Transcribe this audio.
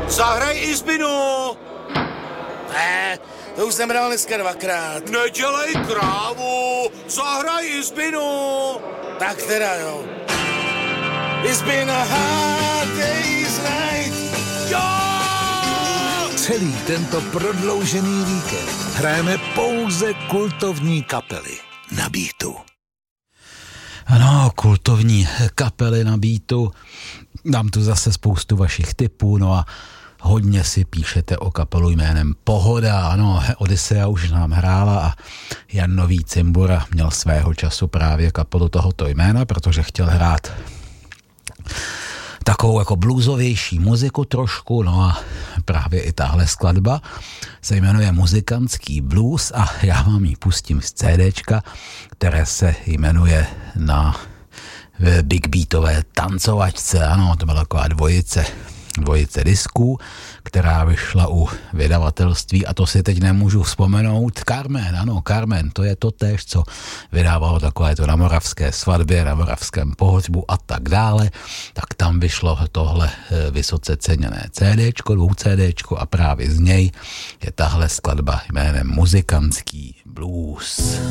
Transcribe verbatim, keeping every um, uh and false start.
Zahraj Izbinu! Ne, to už jsem hrál dneska dvakrát. Nedělej krávu! Zahraj Izbinu! Tak teda jo. It's been a hard day's night. Jo! Celý tento prodloužený víkend hrajeme pouze kultovní kapely na Beatu. Ano, kultovní kapely na Beatu. Dám tu zase spoustu vašich tipů, no a hodně si píšete o kapelu jménem Pohoda. Ano, Odyssea už nám hrála a Jan Nový Cimbura měl svého času právě kapelu tohoto jména, protože chtěl hrát takovou jako bluesovější muziku trošku, no a právě i tahle skladba se jmenuje Muzikantský blues a já vám ji pustím z CDčka, které se jmenuje Na Big Beatové tancovačce. Ano, to byla taková dvojice, dvojice disků, která vyšla u vydavatelství a to si teď nemůžu vzpomenout. Carmen, ano, Carmen, to je to též, co vydávalo takové to na Moravské svatbě, na Moravském pohřbu a tak dále, tak tam vyšlo tohle vysoce ceněné CDčko, dvou CDčko a právě z něj je tahle skladba jménem Muzikantský blues.